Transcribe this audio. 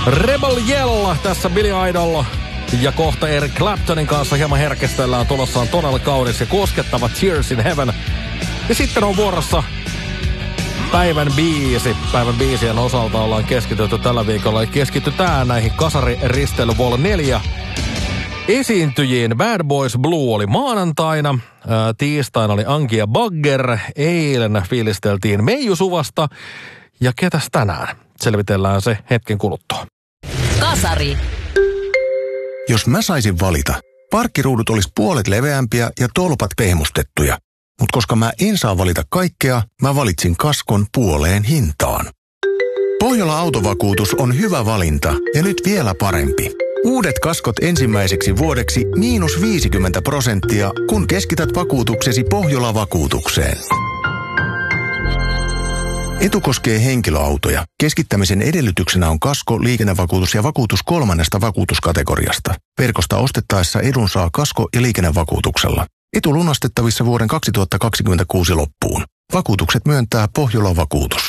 Rebel Yell tässä Billy Idol ja kohta Eric Claptonin kanssa hieman herkistellään. Tulossaan todella kaunis ja koskettava Tears in Heaven. Ja sitten on vuorossa päivän biisi. Päivän biisien osalta ollaan keskitytty tällä viikolla ja keskitytään näihin kasariristeily Vol 4 esiintyjiin. Bad Boys Blue oli maanantaina, tiistaina oli Ankia Bagger, eilen fiilisteltiin Meiju Suvasta ja ketäs tänään? Selvitellään se hetken kuluttua. Kasari. Jos mä saisin valita, parkkiruudut olisi puolet leveämpiä ja tolpat pehmustettuja. Mutta koska mä en saa valita kaikkea, mä valitsin kaskon puoleen hintaan. Pohjola Autovakuutus on hyvä valinta ja nyt vielä parempi. Uudet kaskot ensimmäiseksi vuodeksi -50%, kun keskität vakuutuksesi Pohjola-vakuutukseen. Etu koskee henkilöautoja. Keskittämisen edellytyksenä on kasko, liikennevakuutus ja vakuutus 3. vakuutuskategoriasta. Verkosta ostettaessa edun saa kasko- ja liikennevakuutuksella. Etu lunastettavissa vuoden 2026 loppuun. Vakuutukset myöntää Pohjola-vakuutus.